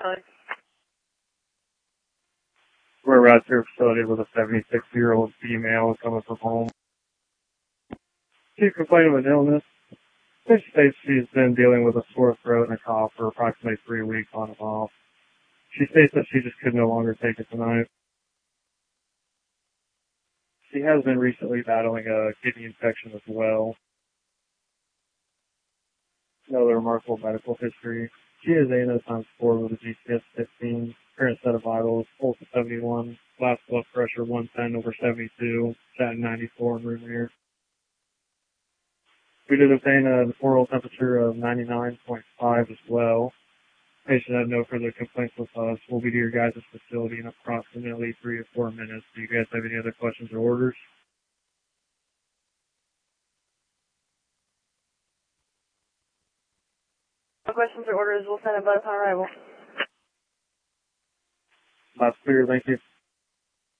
We're at your facility with a 76-year-old female coming from home. She's complaining of an illness. She states she's been dealing with a sore throat and a cough for approximately 3 weeks on and off. She states that she just could no longer take it tonight. She has been recently battling a kidney infection as well. Another remarkable medical history. She is ANO times 4 with a GCS 15, current set of vitals, pulse of 71, last blood pressure 110/72, statin 94, and room air. We did obtain an oral temperature of 99.5 as well. Patient had no further complaints with us. We'll be to your guys' facility in approximately 3 to 4 minutes. Do you guys have any other questions or orders? No questions or orders. We'll send it by upon arrival. That's clear. Thank you.